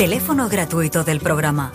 Teléfono gratuito del programa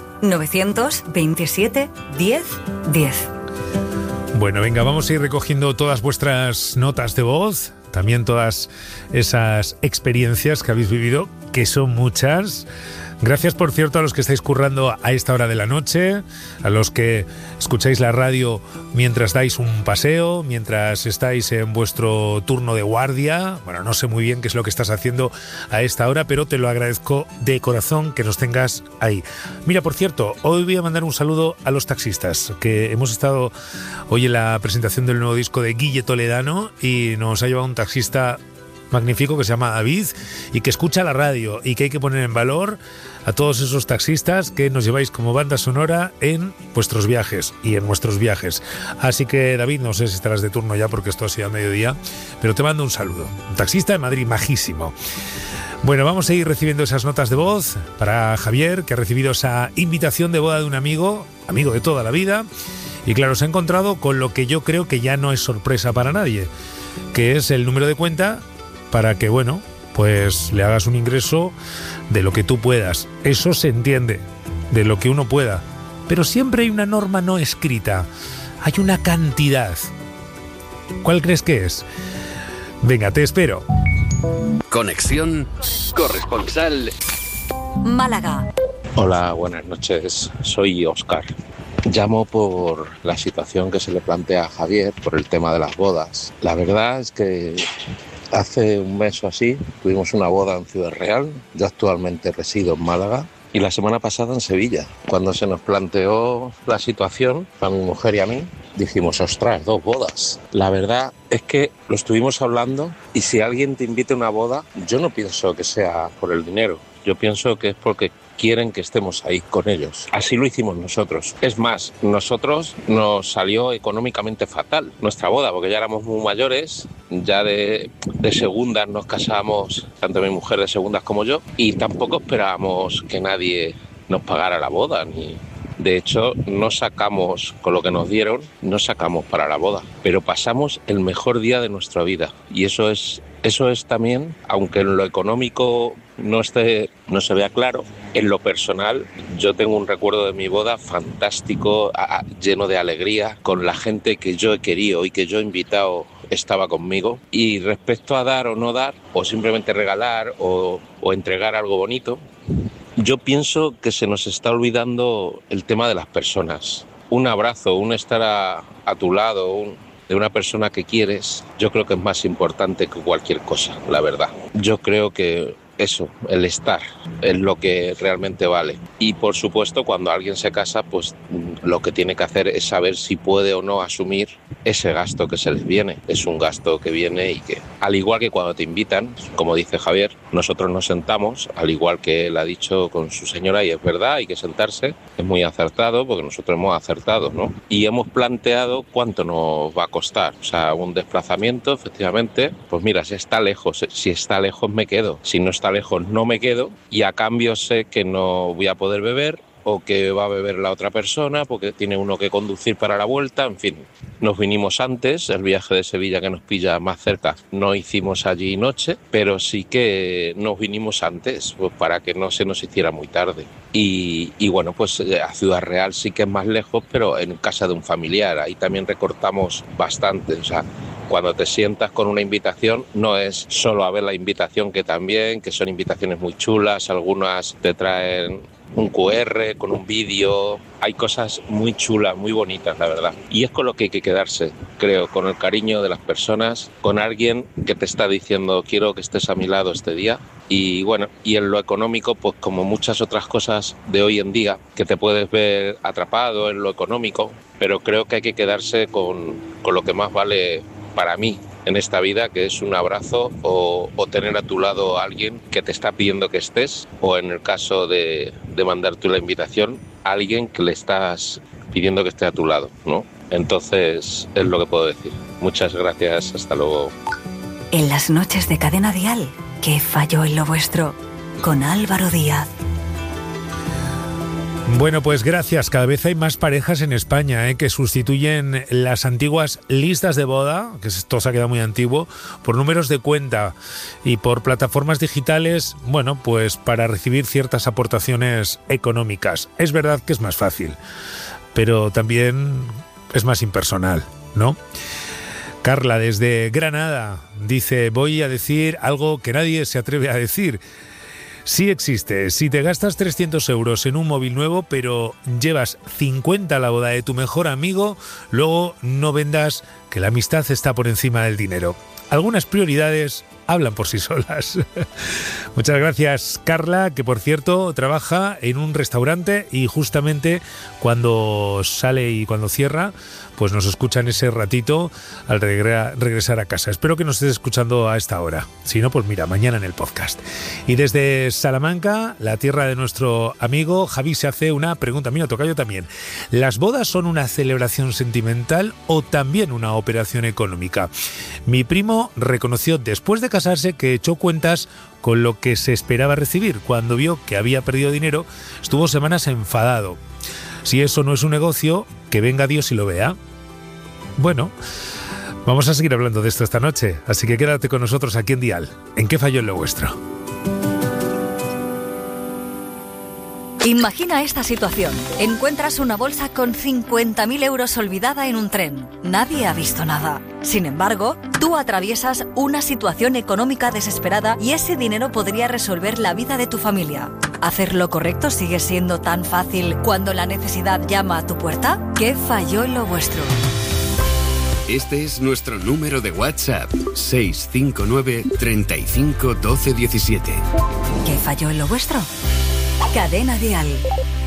927 10 10. Bueno, venga, vamos a ir recogiendo todas vuestras notas de voz, también todas esas experiencias que habéis vivido, que son muchas. Gracias, por cierto, a los que estáis currando a esta hora de la noche, a los que escucháis la radio mientras dais un paseo, mientras estáis en vuestro turno de guardia. Bueno, no sé muy bien qué es lo que estás haciendo a esta hora, pero te lo agradezco de corazón que nos tengas ahí. Mira, por cierto, hoy voy a mandar un saludo a los taxistas, que hemos estado hoy en la presentación del nuevo disco de Guille Toledano y nos ha llevado un taxista magnífico que se llama David y que escucha la radio, y que hay que poner en valor a todos esos taxistas que nos lleváis como banda sonora en vuestros viajes y en nuestros viajes. Así que, David, no sé si estarás de turno ya porque esto ha sido a mediodía, pero te mando un saludo. Un taxista de Madrid majísimo. Bueno, vamos a ir recibiendo esas notas de voz para Javier, que ha recibido esa invitación de boda de un amigo de toda la vida, y claro, se ha encontrado con lo que yo creo que ya no es sorpresa para nadie, que es el número de cuenta para que, bueno, pues le hagas un ingreso de lo que tú puedas. Eso se entiende, de lo que uno pueda. Pero siempre hay una norma no escrita. Hay una cantidad. ¿Cuál crees que es? Venga, te espero. Conexión corresponsal Málaga. Hola, buenas noches. Soy Óscar. Llamo por la situación que se le plantea a Javier por el tema de las bodas. La verdad es que hace un mes o así tuvimos una boda en Ciudad Real. Yo actualmente resido en Málaga. Y la semana pasada en Sevilla. Cuando se nos planteó la situación, a mi mujer y a mí, dijimos, ostras, 2 bodas. La verdad es que lo estuvimos hablando, y si alguien te invita a una boda, yo no pienso que sea por el dinero. Yo pienso que es porque quieren que estemos ahí con ellos. Así lo hicimos nosotros. Es más, nosotros nos salió económicamente fatal nuestra boda, porque ya éramos muy mayores, ya de segundas nos casamos, tanto mi mujer de segundas como yo, y tampoco esperábamos que nadie nos pagara la boda, ni... De hecho, no sacamos, con lo que nos dieron, no sacamos para la boda, pero pasamos el mejor día de nuestra vida. Y eso es también, aunque en lo económico no se vea claro, en lo personal yo tengo un recuerdo de mi boda fantástico, lleno de alegría, con la gente que yo he querido y que yo he invitado estaba conmigo. Y respecto a dar o no dar, o simplemente regalar o entregar algo bonito, yo pienso que se nos está olvidando el tema de las personas. Un abrazo, un estar a tu lado, de una persona que quieres, yo creo que es más importante que cualquier cosa, la verdad. Yo creo que eso, el estar, es lo que realmente vale. Y por supuesto, cuando alguien se casa, pues lo que tiene que hacer es saber si puede o no asumir ese gasto que se les viene. Es un gasto que viene y que, al igual que cuando te invitan, como dice Javier, nosotros nos sentamos, al igual que él ha dicho con su señora, y es verdad, hay que sentarse, es muy acertado, porque nosotros hemos acertado, ¿no? Y hemos planteado cuánto nos va a costar. O sea, un desplazamiento, efectivamente, pues mira, si está lejos me quedo, si no está lejos no me quedo, y a cambio sé que no voy a poder beber, o que va a beber la otra persona porque tiene uno que conducir para la vuelta. En fin, nos vinimos antes, el viaje de Sevilla, que nos pilla más cerca, no hicimos allí noche, pero sí que nos vinimos antes, pues para que no se nos hiciera muy tarde. Y bueno, pues a Ciudad Real sí que es más lejos, pero en casa de un familiar, ahí también recortamos bastante. O sea, cuando te sientas con una invitación, no es solo a ver la invitación, que también, que son invitaciones muy chulas, algunas te traen un QR con un vídeo, hay cosas muy chulas, muy bonitas, la verdad. Y es con lo que hay que quedarse, creo, con el cariño de las personas, con alguien que te está diciendo quiero que estés a mi lado este día. Y bueno, y en lo económico, pues como muchas otras cosas de hoy en día, que te puedes ver atrapado en lo económico, pero creo que hay que quedarse con lo que más vale para mí en esta vida, que es un abrazo o tener a tu lado a alguien que te está pidiendo que estés, o en el caso de mandar tú la invitación, a alguien que le estás pidiendo que esté a tu lado, ¿no? Entonces es lo que puedo decir. Muchas gracias, hasta luego. En las noches de Cadena Dial, ¿qué falló en lo vuestro? Con Álvaro Díaz. Bueno, pues gracias. Cada vez hay más parejas en España que sustituyen las antiguas listas de boda, que esto se ha quedado muy antiguo, por números de cuenta y por plataformas digitales, bueno, pues para recibir ciertas aportaciones económicas. Es verdad que es más fácil, pero también es más impersonal, ¿no? Carla, desde Granada, dice: voy a decir algo que nadie se atreve a decir. Sí existe. Si te gastas 300 euros en un móvil nuevo, pero llevas 50 a la boda de tu mejor amigo, luego no vendas que la amistad está por encima del dinero. Algunas prioridades hablan por sí solas. Muchas gracias, Carla, que por cierto trabaja en un restaurante y justamente cuando sale y cuando cierra, pues nos escuchan ese ratito al regresar a casa. Espero que nos estés escuchando a esta hora. Si no, pues mira, mañana en el podcast. Y desde Salamanca, la tierra de nuestro amigo, Javi se hace una pregunta. Mira, tocayo también. ¿Las bodas son una celebración sentimental o también una operación económica? Mi primo reconoció después de casarse que echó cuentas con lo que se esperaba recibir. Cuando vio que había perdido dinero, estuvo semanas enfadado. Si eso no es un negocio, que venga Dios y lo vea. Bueno, vamos a seguir hablando de esto esta noche, así que quédate con nosotros aquí en Dial. ¿En qué falló en lo vuestro? Imagina esta situación. Encuentras una bolsa con 50.000 euros olvidada en un tren. Nadie ha visto nada. Sin embargo, tú atraviesas una situación económica desesperada y ese dinero podría resolver la vida de tu familia. ¿Hacer lo correcto sigue siendo tan fácil cuando la necesidad llama a tu puerta? ¿Qué falló en lo vuestro? Este es nuestro número de WhatsApp: 659 35 12 17. ¿Qué falló en lo vuestro? Cadena Dial.